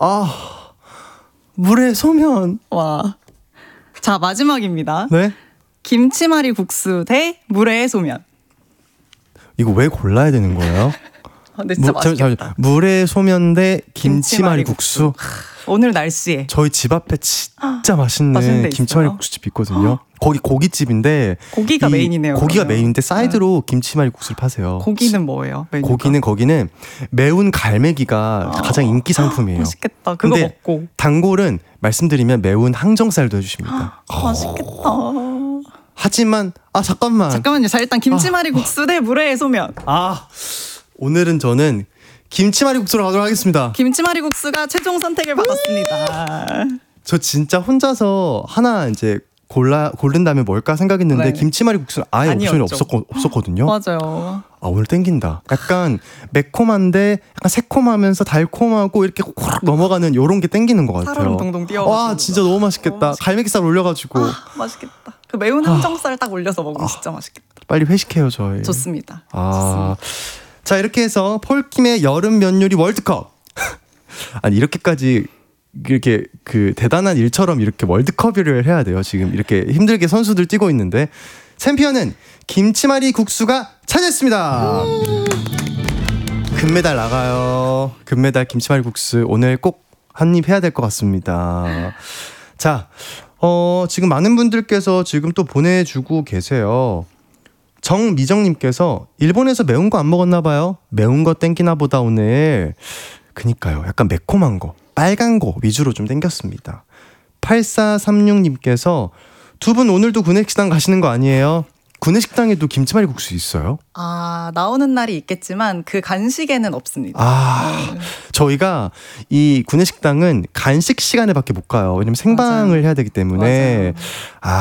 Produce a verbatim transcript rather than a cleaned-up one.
아, 물에 소면. 와. 자, 마지막입니다. 네? 김치말이 국수 대 물회 소면. 이거 왜 골라야 되는 거예요? 아, 근데 진짜 무, 맛있겠다. 잠, 잠, 물에 소면 대 김치말이 국수. 오늘 날씨에. 저희 집 앞에 진짜 맛있는, 맛있는 데 김치말이 있어요? 국수집 있거든요. 거기 고깃집인데 고기가 이 메인이네요. 고기가 그러면. 메인인데 사이드로 김치말이 국수를 파세요. 고기는 뭐예요? 메뉴가? 고기는 거기는 매운 갈매기가 아. 가장 인기 상품이에요. 맛있겠다. 그거 근데 먹고. 단골은 말씀드리면 매운 항정살도 해주십니다. 아, 맛있겠다. 하지만 아 잠깐만. 잠깐만요. 자, 일단 김치말이 국수 대 물회 소면. 아 오늘은 저는 김치말이 국수로 가도록 하겠습니다. 김치말이 국수가 최종 선택을 받았습니다. 저 진짜 혼자서 하나 이제 골라 고른다면 뭘까 생각했는데 네. 김치말이 국수는 아예 아니었죠. 옵션이 없었거, 없었거든요. 맞아요. 아 오늘 땡긴다. 약간 매콤한데 약간 새콤하면서 달콤하고 이렇게 확 넘어가는 요런 게 땡기는 것 같아요. 살얼음 동동 뛰어. 와 진짜 너무 맛있겠다. 너무 맛있겠다. 갈매기살 올려가지고 아, 맛있겠다. 그 매운 항정살 딱 올려서 먹으면 아. 진짜 맛있겠다. 빨리 회식해요 저희. 좋습니다. 아, 좋습니다. 자 이렇게 해서 폴킴의 여름 면 요리 월드컵. 아니 이렇게까지 이렇게 그 대단한 일처럼 이렇게 월드컵을 해야 돼요. 지금 이렇게 힘들게 선수들 뛰고 있는데 챔피언은 김치말이 국수가 차지했습니다. 금메달 나가요. 금메달 김치말이 국수 오늘 꼭 한입 해야 될 것 같습니다. 자, 어, 지금 많은 분들께서 지금 또 보내주고 계세요. 정미정님께서 일본에서 매운 거 안 먹었나 봐요. 매운 거 땡기나 보다 오늘. 그니까요. 약간 매콤한 거, 빨간 거 위주로 좀 땡겼습니다. 팔사삼육님께서 두 분 오늘도 구내식당 가시는 거 아니에요? 구내식당에도 김치말이 국수 있어요? 아, 나오는 날이 있겠지만 그 간식에는 없습니다. 아, 네. 저희가 이 구내식당은 간식 시간에 밖에 못 가요. 왜냐면 생방을 맞아요. 해야 되기 때문에. 맞아요. 아,